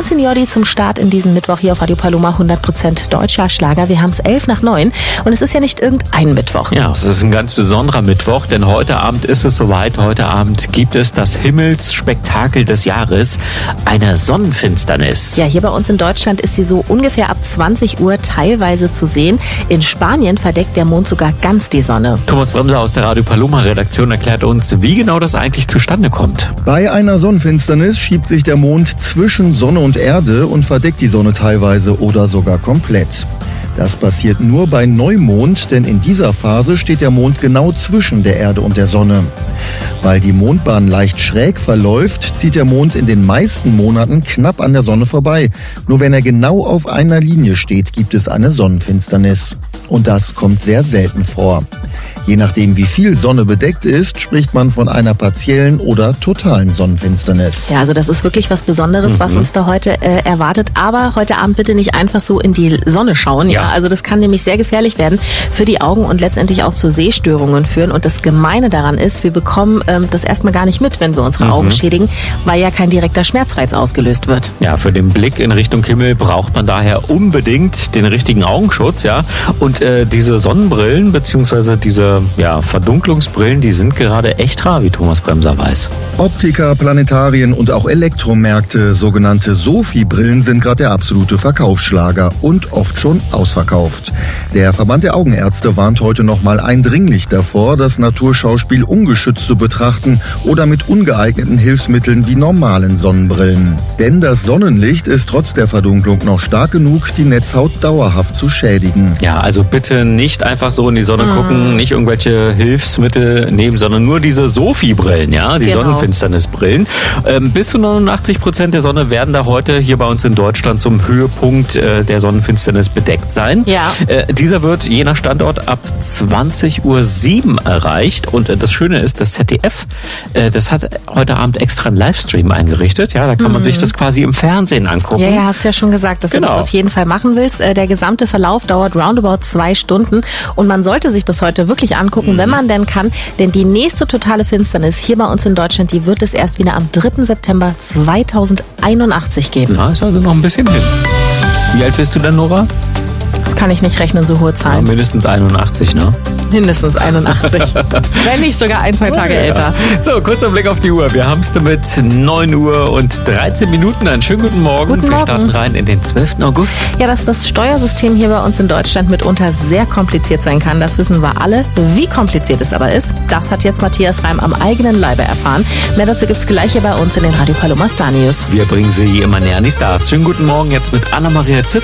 Jordi zum Start in diesen Mittwoch hier auf Radio Paloma, 100% deutscher Schlager. Wir haben es 8:11 und es ist ja nicht irgendein Mittwoch. Ja, es ist ein ganz besonderer Mittwoch, denn heute Abend ist es soweit. Heute Abend gibt es das Himmelsspektakel des Jahres, eine Sonnenfinsternis. Ja, hier bei uns in Deutschland ist sie so ungefähr ab 20 Uhr teilweise zu sehen. In Spanien verdeckt der Mond sogar ganz die Sonne. Thomas Bremser aus der Radio Paloma Redaktion erklärt uns, wie genau das eigentlich zustande kommt. Bei einer Sonnenfinsternis schiebt sich der Mond zwischen Sonne und Erde und verdeckt die Sonne teilweise oder sogar komplett. Das passiert nur bei Neumond, denn in dieser Phase steht der Mond genau zwischen der Erde und der Sonne. Weil die Mondbahn leicht schräg verläuft, zieht der Mond in den meisten Monaten knapp an der Sonne vorbei. Nur wenn er genau auf einer Linie steht, gibt es eine Sonnenfinsternis. Und das kommt sehr selten vor. Je nachdem, wie viel Sonne bedeckt ist, spricht man von einer partiellen oder totalen Sonnenfinsternis. Ja, also das ist wirklich was Besonderes, was uns da heute erwartet. Aber heute Abend bitte nicht einfach so in die Sonne schauen. Ja, also das kann nämlich sehr gefährlich werden für die Augen und letztendlich auch zu Sehstörungen führen. Und das Gemeine daran ist, wir bekommen das erstmal gar nicht mit, wenn wir unsere Augen schädigen, weil ja kein direkter Schmerzreiz ausgelöst wird. Ja, für den Blick in Richtung Himmel braucht man daher unbedingt den richtigen Augenschutz, ja. Und diese Sonnenbrillen bzw. diese Verdunklungsbrillen, die sind gerade echt rar, wie Thomas Bremser weiß. Optiker, Planetarien und auch Elektromärkte, sogenannte Sophie-Brillen, sind gerade der absolute Verkaufsschlager und oft schon ausverkauft. Der Verband der Augenärzte warnt heute nochmal eindringlich davor, das Naturschauspiel ungeschützt zu betrachten oder mit ungeeigneten Hilfsmitteln wie normalen Sonnenbrillen. Denn das Sonnenlicht ist trotz der Verdunklung noch stark genug, die Netzhaut dauerhaft zu schädigen. Ja, also bitte nicht einfach so in die Sonne gucken, nicht irgendwelche Hilfsmittel nehmen, sondern nur diese Sophie-Brillen, ja, die Sonnenfinsternisbrillen. Bis zu 89% der Sonne werden da heute hier bei uns in Deutschland zum Höhepunkt der Sonnenfinsternis bedeckt sein. Ja. Dieser wird je nach Standort ab 20:07 Uhr erreicht und das Schöne ist, das ZDF, das hat heute Abend extra einen Livestream eingerichtet, ja, da kann man sich das quasi im Fernsehen angucken. Ja, hast ja schon gesagt, dass du das auf jeden Fall machen willst. Der gesamte Verlauf dauert roundabout 2 Stunden und man sollte sich das heute wirklich angucken, wenn man denn kann, denn die nächste totale Finsternis hier bei uns in Deutschland, die wird es erst wieder am 3. September 2081 geben. Na, ist also noch ein bisschen hin. Wie alt bist du denn, Nora? Das kann ich nicht rechnen, so hohe Zahlen. Ja, mindestens 81, ne? Mindestens 81. Wenn nicht sogar 1-2 Tage älter. So, kurzer Blick auf die Uhr. Wir haben es damit 9 Uhr und 13 Minuten. Einen schönen guten Morgen. Wir starten rein in den 12. August. Ja, dass das Steuersystem hier bei uns in Deutschland mitunter sehr kompliziert sein kann, das wissen wir alle. Wie kompliziert es aber ist, das hat jetzt Matthias Reim am eigenen Leibe erfahren. Mehr dazu gibt's gleich hier bei uns in den Radio Paloma Star News. Wir bringen Sie immer näher an die Stars. Schönen guten Morgen jetzt mit Anna-Maria Ziff.